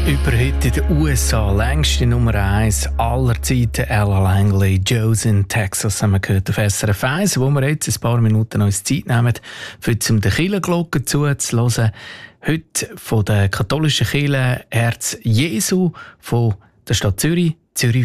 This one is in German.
über heute in den USA. Längste Nummer 1 aller Zeiten, Ella Langley, Joe's in Texas, haben wir gehört auf SRF 1, wo wir jetzt ein paar Minuten uns Zeit nehmen, um die Kirchenglocke zuzuhören. Heute von der katholischen Kirche Herz Jesu von der Stadt Zürich.